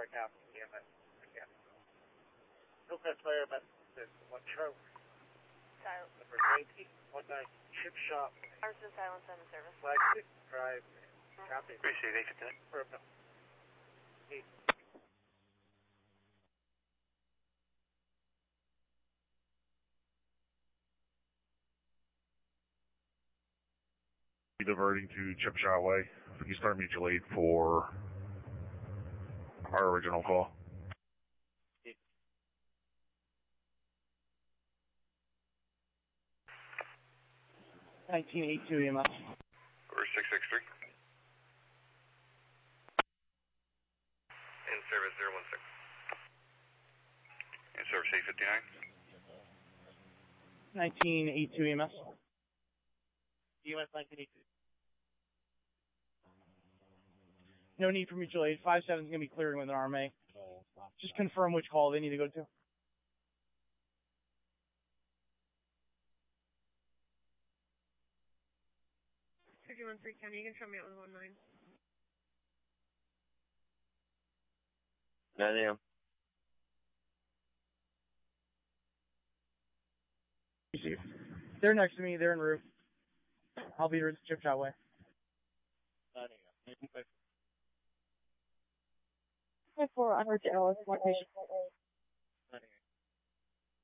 right now from EMS. Again. Hillcrest Fire, but there's one Charlie. Silence. Number 1919 Chip Shop. Arson Silence on the service. Flag 6 Drive. Copy. Appreciate it, 859. Perfect. Diverting to Chipshot Way. You start mutual aid for our original call. 1982 EMS. Or 663. In service 016. In service 859. 1982 EMS. EMS 1982. No need for mutual aid. 57 is going to be clearing with an RMA. Just confirm which call they need to go to. 313 County, you can show me out with 19. 9 a.m. They're next to me. They're en route. I'll be here Chip Shot Way. 9 a.m. 4 en route to Alice, one patient.